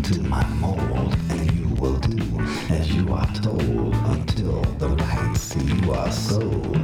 into my mold, and you will do as you are told until the lights you are sold.